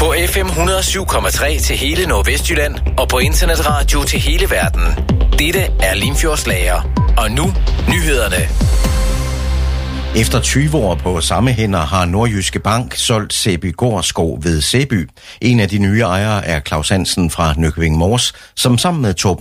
På FM 107,3 til hele Nordvestjylland og på internetradio til hele verden. Dette er Limfjords Lager. Og nu nyhederne. Efter 20 år på samme hænder har Nordjyske Bank solgt Sæby Gårdskov ved Sæby. En af de nye ejere er Claus Hansen fra Nykøbing Mors, som sammen med Torben